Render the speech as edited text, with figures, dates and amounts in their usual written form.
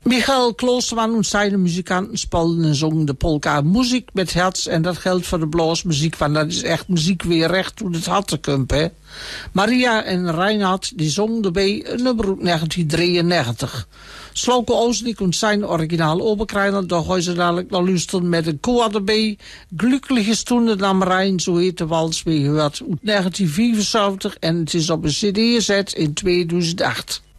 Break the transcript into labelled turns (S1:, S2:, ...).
S1: Michael Kloosterman en zijn muzikanten speelden en zongen de polka muziek met herz. En dat geldt voor de bluesmuziek, want dat is echt muziek weer recht hoe het had te kumpen, hè. Maria en Reinhard die zongen erbij een nummer uit 1993. Slauke Oosnik en zijn originaal oberkrijner, daar gaan ze dadelijk naar luisteren met een koor erbij. Glückliche Stunde am Rhein, zo heet de wals weer gehoord, uit 1975 en het is op een cd gezet in 2008.